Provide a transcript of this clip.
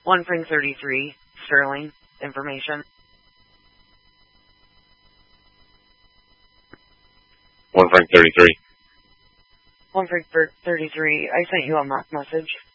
One Frank 33, Sterling, information. 1 Frank 33. 1 Frank 33, I sent you a mock message.